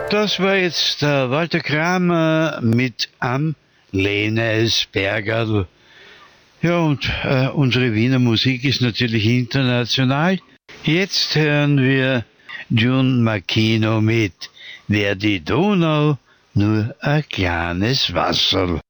Das war jetzt der Walter Kramer mit Am Lenesbergerl. Ja, und unsere Wiener Musik ist natürlich international. Jetzt hören wir Jun Makino mit Wär die Donau nur ein kleines Wasserl.